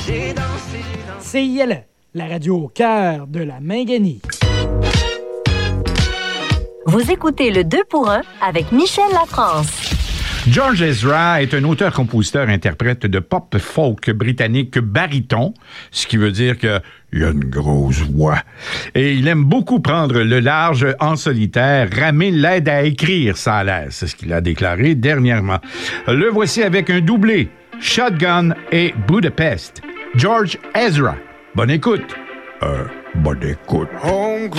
CILE, la radio au cœur de la Minganie. Vous écoutez le 2 pour 1 avec Michel Lafrance. George Ezra est un auteur-compositeur-interprète de pop-folk britannique baryton, ce qui veut dire qu'il a une grosse voix. Et il aime beaucoup prendre le large en solitaire, ramer l'aide à écrire sans l'aise, c'est ce qu'il a déclaré dernièrement. Le voici avec un doublé, Shotgun et Budapest. George Ezra. Bonne écoute. Bonne écoute.